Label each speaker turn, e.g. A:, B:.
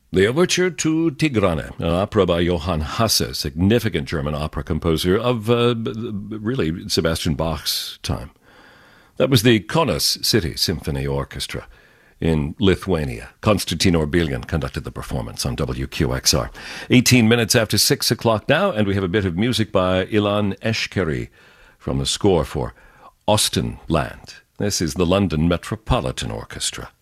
A: The Overture to Tigrane, an opera by Johann Hasse, significant German opera composer of really Sebastian Bach's time. That was the Kaunas City Symphony Orchestra in Lithuania. Konstantin Orbelian conducted the performance on WQXR. 18 minutes after 6 o'clock now, and we have a bit of music by Ilan Eshkeri from the score for Austenland. This is the London Metropolitan Orchestra.